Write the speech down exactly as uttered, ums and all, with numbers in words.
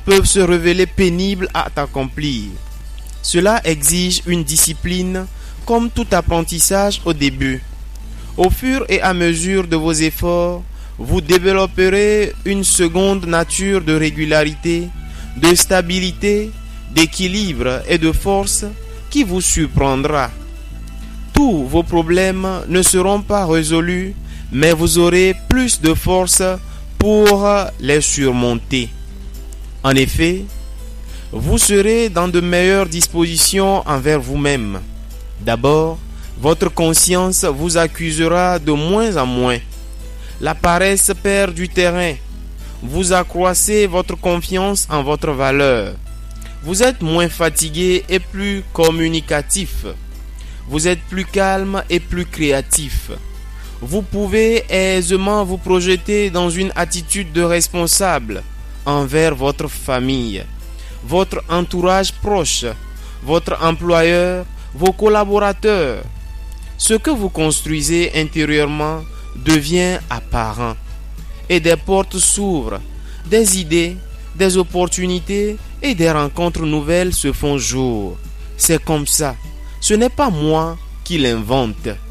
peuvent se révéler pénibles à accomplir. Cela exige une discipline comme tout apprentissage au début. Au fur et à mesure de vos efforts, vous développerez une seconde nature de régularité, de stabilité, d'équilibre et de force qui vous surprendra. Tous vos problèmes ne seront pas résolus, mais vous aurez plus de force pour les surmonter. En effet, vous serez dans de meilleures dispositions envers vous-même. D'abord, votre conscience vous accusera de moins en moins. La paresse perd du terrain. Vous accroissez votre confiance en votre valeur. Vous êtes moins fatigué et plus communicatif. Vous êtes plus calme et plus créatif. Vous pouvez aisément vous projeter dans une attitude de responsable envers votre famille, votre entourage proche, votre employeur, vos collaborateurs. Ce que vous construisez intérieurement devient apparent et des portes s'ouvrent, des idées, des opportunités et des rencontres nouvelles se font jour. C'est comme ça. Ce n'est pas moi qui l'invente.